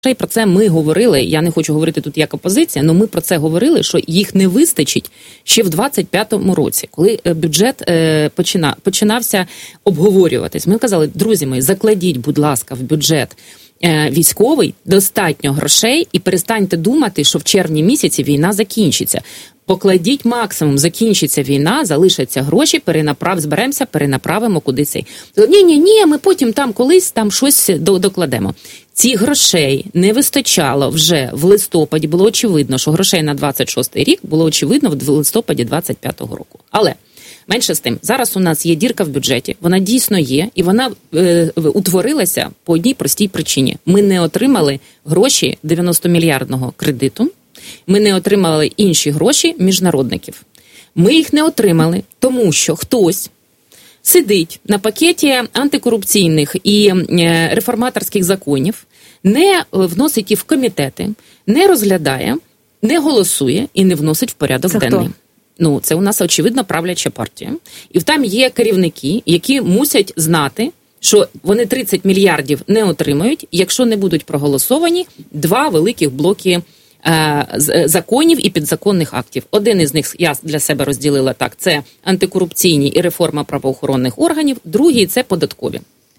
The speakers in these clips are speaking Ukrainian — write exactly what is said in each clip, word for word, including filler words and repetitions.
І про це ми говорили, я не хочу говорити тут як опозиція, але ми про це говорили, що їх не вистачить ще в двадцять п'ятому році, коли бюджет е, почина, починався обговорюватись. Ми казали, друзі мої, закладіть, будь ласка, в бюджет е, військовий достатньо грошей і перестаньте думати, що в червні місяці війна закінчиться. Покладіть максимум, закінчиться війна, залишаться гроші, перенаправ, зберемося, перенаправимо куди цей. Ні-ні-ні, ми потім там колись там щось докладемо. Ці грошей не вистачало вже в листопаді, було очевидно, що грошей на двадцять шостий рік було очевидно в листопаді двадцять п'ятого року. Але менше з тим, зараз у нас є дірка в бюджеті, вона дійсно є, і вона е, утворилася по одній простій причині. Ми не отримали гроші дев'яностомільярдного кредиту, ми не отримали інші гроші міжнародників. Ми їх не отримали, тому що хтось сидить на пакеті антикорупційних і реформаторських законів, не вносить їх в комітети, не розглядає, не голосує і не вносить в порядок це денний. Хто? Ну, це у нас, очевидно, правляча партія. І там є керівники, які мусять знати, що вони тридцять мільярдів не отримають, якщо не будуть проголосовані два великих блоки законів і підзаконних актів. Один із них я для себе розділила так. Це антикорупційні і реформа правоохоронних органів. Другий – це податкові.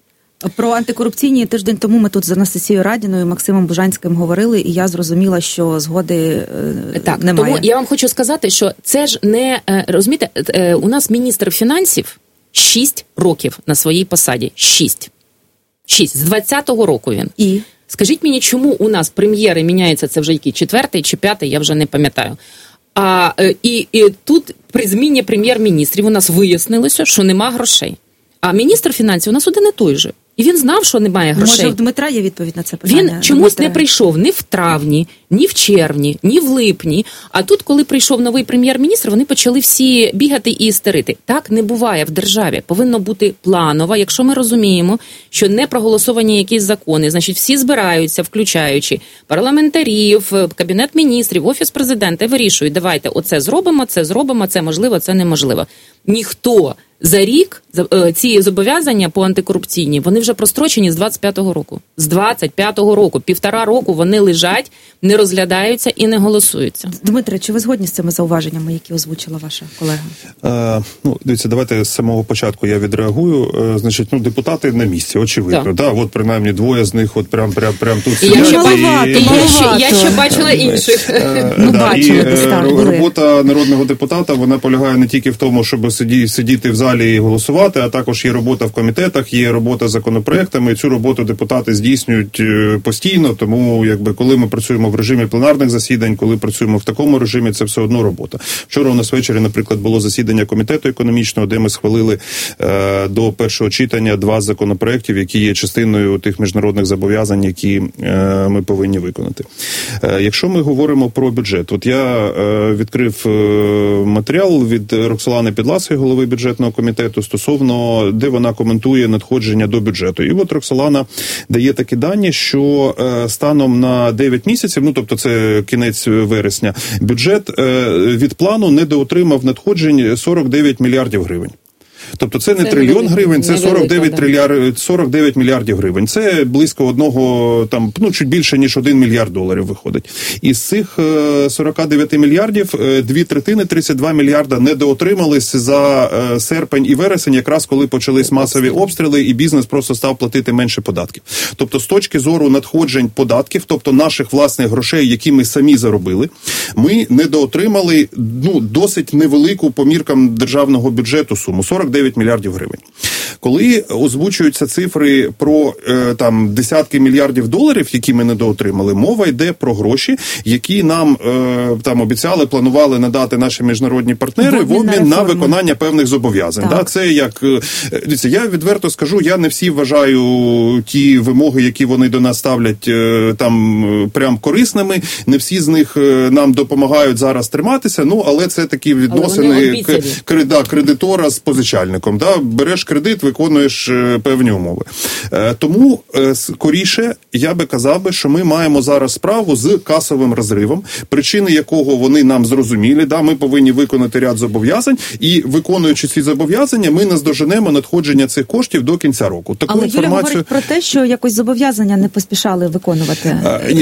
Про антикорупційні тиждень тому ми тут з Анастасією Радіною і Максимом Бужанським говорили, і я зрозуміла, що згоди е, так, немає. Тому я вам хочу сказати, що це ж не, розумієте, у нас міністр фінансів шість років на своїй посаді. Шість. Шість. З двадцятого року він. І? Скажіть мені, чому у нас прем'єри міняються, це вже який, четвертий чи п'ятий, я вже не пам'ятаю. А, і, і тут при зміні прем'єр-міністрів у нас вияснилося, що нема грошей. А міністр фінансів у нас один і той же. І він знав, що немає грошей. Може, в Дмитра є відповідь на це питання? Він чомусь Дмитра... не прийшов ні в травні, ні в червні, ні в липні. А тут, коли прийшов новий прем'єр-міністр, вони почали всі бігати і істерити. Так не буває в державі. Повинно бути планово. Якщо ми розуміємо, що не проголосовані якісь закони, значить всі збираються, включаючи парламентарів, Кабінет міністрів, Офіс президента, і вирішують, давайте оце зробимо, це зробимо, це можливо, це неможливо. Ніхто за рік ці зобов'язання по антикорупційні, вони вже прострочені з двадцять п'ятого року. З двадцять п'ятого року. Півтора року вони лежать, не розглядаються і не голосуються. Дмитре, чи ви згодні з цими зауваженнями, які озвучила ваша колега? Е, ну, дивіться, давайте з самого початку я відреагую. Е, значить, ну, депутати на місці, очевидно. Так, да, от принаймні двоє з них от прям, прям, прям тут сидять. Я ще, і... і я ще, я ще бачила інших. Е, ну, да, бачили, і десь, так, робота народного депутата, вона полягає не тільки в тому, щоб сиді, сидіти в залі і голосувати, а також є робота в комітетах, є робота з законопроектами, і цю роботу депутати здійснюють постійно, тому якби коли ми працюємо в режимі пленарних засідань, коли працюємо в такому режимі, це все одно робота. Вчора у нас ввечері, наприклад, було засідання комітету економічного, де ми схвалили е, до першого читання два законопроектів, які є частиною тих міжнародних зобов'язань, які е, ми повинні виконати. Е, якщо ми говоримо про бюджет, от я е, відкрив е, матеріал від Роксолани Підласої, голови бюджетного комітету, стосовно, де вона коментує надходження до бюджету. І от Роксолана дає такі дані, що е, станом на дев'ять місяців, ну тобто це кінець вересня, бюджет е, від плану недоотримав надходжень сорок дев'ять мільярдів гривень. Тобто це не це трильйон гривень, це сорок дев'ять, трильяр, сорок дев'ять мільярдів гривень. Це близько одного, там, ну, чуть більше, ніж один мільярд доларів виходить. Із цих сорок дев'ять мільярдів, дві третини, тридцять два мільярда недоотримались за серпень і вересень, якраз коли почались масові обстріли, і бізнес просто став платити менше податків. Тобто з точки зору надходжень податків, тобто наших власних грошей, які ми самі заробили, ми недоотримали, ну, досить невелику по міркам державного бюджету суму, сорок дев'ять мільярдів гривень. Коли озвучуються цифри про е, там десятки мільярдів доларів, які ми недоотримали, мова йде про гроші, які нам е, там обіцяли, планували надати наші міжнародні партнери в обмін на виконання певних зобов'язань. Да, це як, дивіться, я відверто скажу, я не всі вважаю ті вимоги, які вони до нас ставлять, е, там прям корисними. Не всі з них е, нам допомагають зараз триматися. Ну, але це такі відносини к, да, кредитора з позичальником. Да, береш кредит, проект, виконуєш певні умови. Тому, скоріше, я би казав би, що ми маємо зараз справу з касовим розривом, причини якого вони нам зрозуміли. Да, ми повинні виконати ряд зобов'язань, і виконуючи ці зобов'язання, ми наздоженемо надходження цих коштів до кінця року. Таку Але інформацію... Юля говорить про те, що якось зобов'язання не поспішали виконувати.